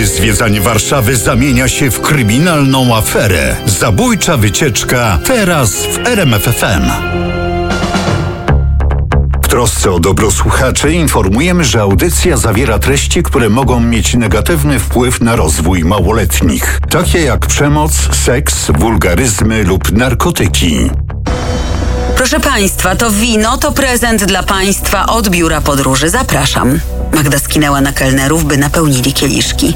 gdy zwiedzanie Warszawy zamienia się w kryminalną aferę. Zabójcza wycieczka teraz w RMF FM. W trosce o dobro słuchaczy informujemy, że audycja zawiera treści, które mogą mieć negatywny wpływ na rozwój małoletnich, takie jak przemoc, seks, wulgaryzmy lub narkotyki. Proszę Państwa, to wino to prezent dla Państwa od biura podróży. Zapraszam. Magda skinęła na kelnerów, by napełnili kieliszki.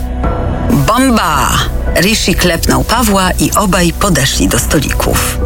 Bomba! Rishi klepnął Pawła i obaj podeszli do stolików.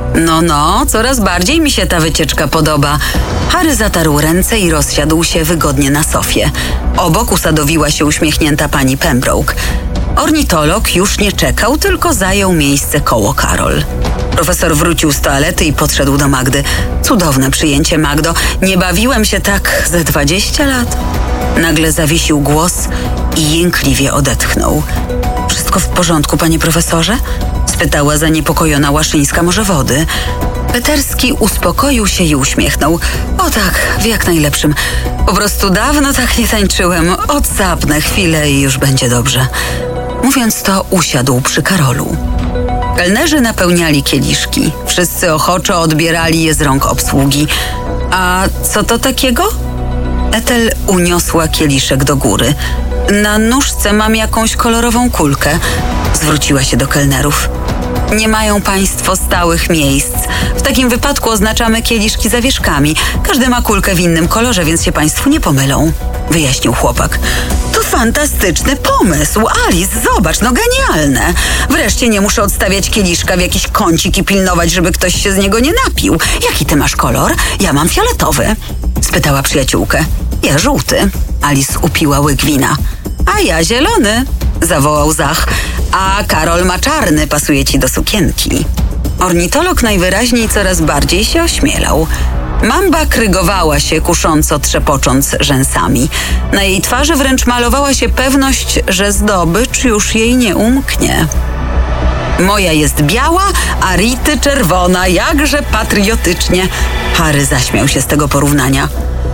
No, coraz bardziej mi się ta wycieczka podoba. Harry zatarł ręce i rozsiadł się wygodnie na sofie. Obok usadowiła się uśmiechnięta pani Pembroke. Ornitolog już nie czekał, tylko zajął miejsce koło Karol. Profesor wrócił z toalety i podszedł do Magdy. Cudowne przyjęcie, Magdo. Nie bawiłem się tak ze 20 lat. Nagle zawiesił głos i jękliwie odetchnął. Wszystko w porządku, panie profesorze? Spytała zaniepokojona Łaszyńska. Może wody? Peterski uspokoił się i uśmiechnął. O tak, w jak najlepszym. Po prostu dawno tak nie tańczyłem. Odsapnę chwilę i już będzie dobrze. Mówiąc to, usiadł przy Karolu. Kelnerzy napełniali kieliszki. Wszyscy ochoczo odbierali je z rąk obsługi. A co to takiego? Ethel uniosła kieliszek do góry. Na nóżce mam jakąś kolorową kulkę. Zwróciła się do kelnerów. Nie mają państwo stałych miejsc. W takim wypadku oznaczamy kieliszki zawieszkami. Każdy ma kulkę w innym kolorze, więc się państwu nie pomylą, wyjaśnił chłopak. To fantastyczny pomysł. Alice, zobacz, genialne. Wreszcie nie muszę odstawiać kieliszka w jakiś kącik i pilnować, żeby ktoś się z niego nie napił. Jaki ty masz kolor? Ja mam fioletowy, spytała przyjaciółkę. Ja żółty. Alice upiła łyk wina. A ja zielony, zawołał Zach. A Karol ma czarny, pasuje ci do sukienki. Ornitolog najwyraźniej coraz bardziej się ośmielał. Mamba krygowała się, kusząco trzepocząc rzęsami. Na jej twarzy wręcz malowała się pewność, że zdobycz już jej nie umknie. Moja jest biała, a Rity czerwona, jakże patriotycznie. Harry zaśmiał się z tego porównania.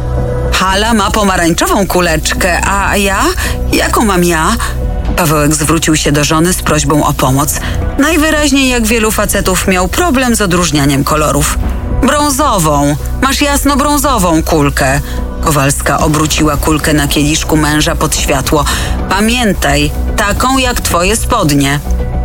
Hala ma pomarańczową kuleczkę, a ja? Jaką mam ja? Pawełek zwrócił się do żony z prośbą o pomoc. Najwyraźniej, jak wielu facetów, miał problem z odróżnianiem kolorów. Brązową. Masz jasno-brązową kulkę. Kowalska obróciła kulkę na kieliszku męża pod światło. Pamiętaj, taką jak twoje spodnie.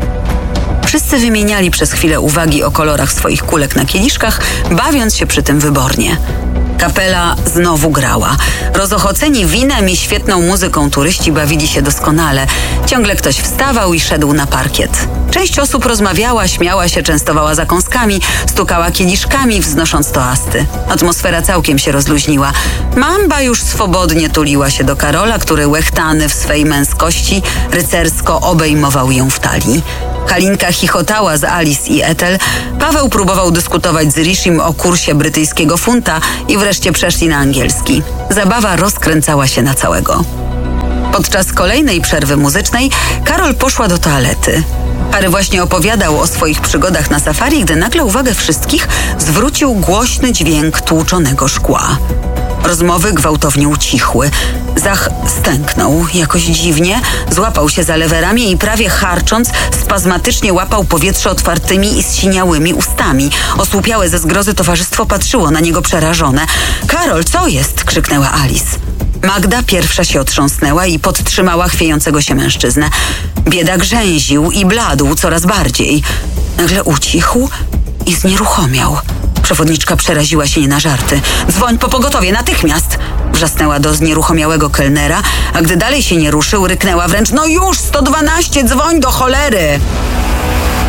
Wszyscy wymieniali przez chwilę uwagi o kolorach swoich kulek na kieliszkach, bawiąc się przy tym wybornie. Kapela znowu grała. Rozochoceni winem i świetną muzyką turyści bawili się doskonale. Ciągle ktoś wstawał i szedł na parkiet. Część osób rozmawiała, śmiała się, częstowała zakąskami, stukała kieliszkami, wznosząc toasty. Atmosfera całkiem się rozluźniła. Mamba już swobodnie tuliła się do Karola, który łechtany w swej męskości rycersko obejmował ją w talii. Halinka chichotała z Alice i Ethel. Paweł próbował dyskutować z Rishim o kursie brytyjskiego funta i wreszcie przeszli na angielski. Zabawa rozkręcała się na całego. Podczas kolejnej przerwy muzycznej Karol poszła do toalety. Harry właśnie opowiadał o swoich przygodach na safari, gdy nagle uwagę wszystkich zwrócił głośny dźwięk tłuczonego szkła. Rozmowy gwałtownie ucichły. Zach stęknął jakoś dziwnie, złapał się za lewe ramię i prawie charcząc, spazmatycznie łapał powietrze otwartymi i zsiniałymi ustami. Osłupiałe ze zgrozy towarzystwo patrzyło na niego przerażone. Karol, co jest? Krzyknęła Alice. Magda pierwsza się otrząsnęła i podtrzymała chwiejącego się mężczyznę. Biedak rzęził i bladł coraz bardziej. Nagle ucichł i znieruchomiał. Przewodniczka przeraziła się nie na żarty. Dzwoń po pogotowie, natychmiast! Wrzasnęła do znieruchomiałego kelnera, a gdy dalej się nie ruszył, ryknęła wręcz: no już, 112, dzwoń do cholery!